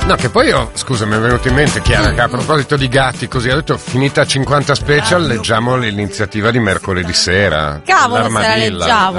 No, che poi scusa, mi è venuto in mente, Chiara, che a proposito di gatti, così ho detto, finita 50 special, leggiamo l'iniziativa di mercoledì sera. Cavolo, se la l'Armadilla. leggiamo.